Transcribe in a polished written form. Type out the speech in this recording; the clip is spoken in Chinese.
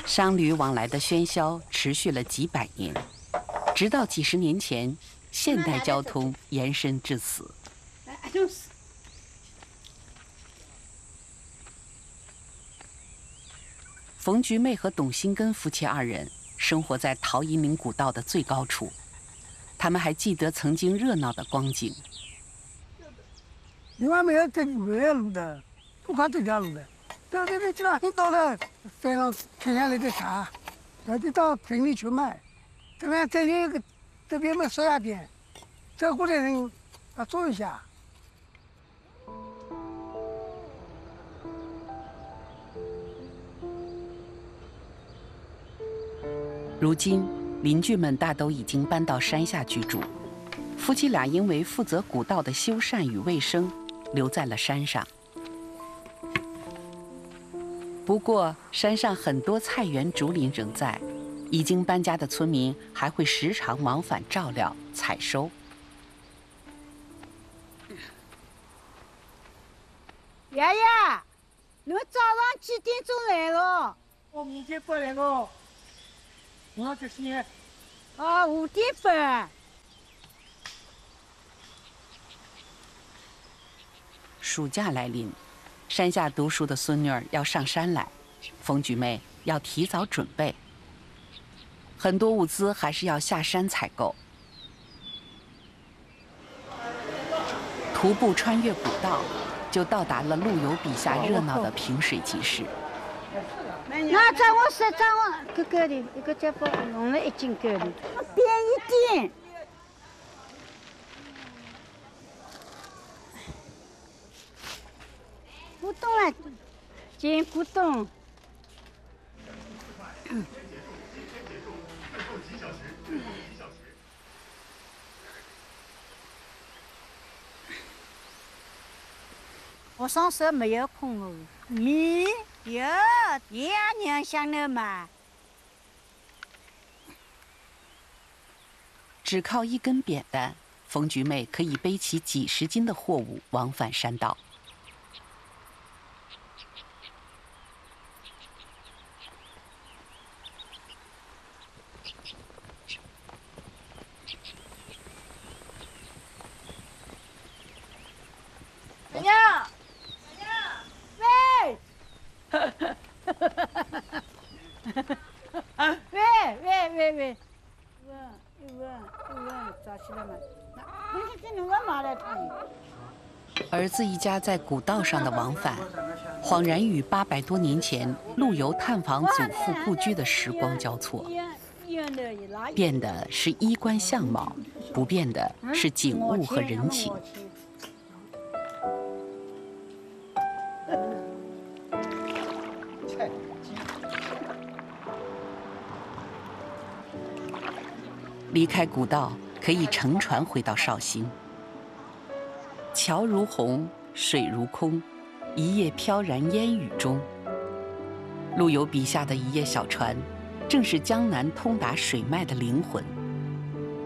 商旅往来的喧嚣持续了几百年，直到几十年前，现代交通延伸至此。冯菊妹和董新根夫妻二人生活在陶银岭古道的最高处，他们还记得曾经热闹的光景。 另外没有路的，不看这条路的，到这边去了，你到了山上停下来的茶，然后到城里去卖。这里有个，这边没烧鸭店，走过的人要坐一下。 如今，邻居们大都已经搬到山下居住，夫妻俩因为负责古道的修缮与卫生，留在了山上。不过，山上很多菜园、竹林仍在，已经搬家的村民还会时常往返照料、采收。 爷爷，侬早上几点钟来了？ 我5点半来了。我这些。 啊，5点半。 暑假来临，山下读书的孙女儿要上山来，冯菊妹要提早准备。很多物资还是要下山采购。徒步穿越古道，就到达了陆游笔下热闹的平水集市。 那掌握是掌握，够的，一个这不弄了1斤够的，便宜点。古董啊，捡古董。我上山没有空哦。你有爷娘想了嘛？ 只靠一根扁担，冯菊妹可以背起几十斤的货物往返山道。 娘娘，喂！喂！问，早起来嘛？你这弄个嘛来看？ 儿子一家在古道上的往返，恍然与800多年前陆游探访祖父故居的时光交错。变的是衣冠相貌，不变的是景物和人情。离开古道，可以乘船回到绍兴。桥如虹，水如空，一叶飘然烟雨中。陆游笔下的一叶小船，正是江南通达水脉的灵魂。